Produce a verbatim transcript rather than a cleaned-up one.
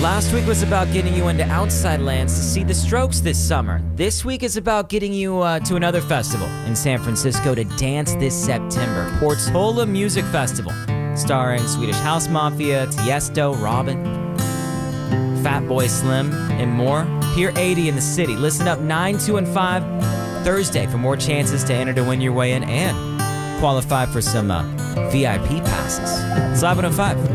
Last week was about getting you into outside lands to see the Strokes this summer. This week is about getting you uh, to another festival in San Francisco to dance this September. Portola Music Festival, starring Swedish House Mafia, Tiesto, Robin, Fatboy Slim, and more. Pier eighty in the city. Listen up nine, two, and five Thursday for more chances to enter to win your way in and qualify for some uh, V I P passes. It's live one oh five.